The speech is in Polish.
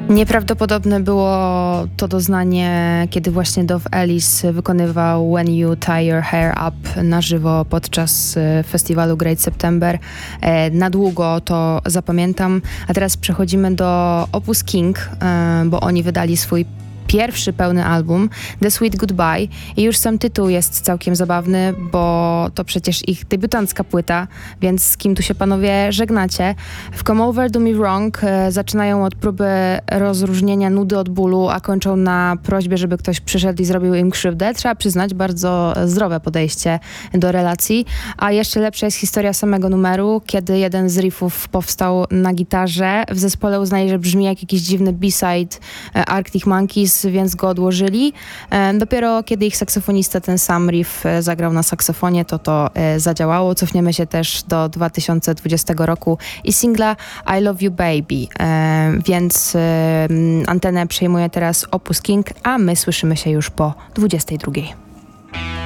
Nieprawdopodobne było to doznanie, kiedy właśnie Dove Ellis wykonywał When You Tie Your Hair Up na żywo podczas festiwalu Great September. Na długo to zapamiętam. A teraz przechodzimy do Opus King, bo oni wydali swój pierwszy pełny album, The Sweet Goodbye, i już sam tytuł jest całkiem zabawny, bo to przecież ich debiutancka płyta, więc z kim tu się panowie żegnacie? W Come Over, Do Me Wrong zaczynają od próby rozróżnienia nudy od bólu, a kończą na prośbie, żeby ktoś przyszedł i zrobił im krzywdę. Trzeba przyznać, bardzo zdrowe podejście do relacji, a jeszcze lepsza jest historia samego numeru, kiedy jeden z riffów powstał na gitarze. W zespole uznali, że brzmi jak jakiś dziwny B-side Arctic Monkeys, więc go odłożyli. Dopiero kiedy ich saksofonista ten sam riff zagrał na saksofonie, to zadziałało. Cofniemy się też do 2020 roku i singla I Love You Baby. Więc antenę przejmuje teraz Opus King, a my słyszymy się już po 22.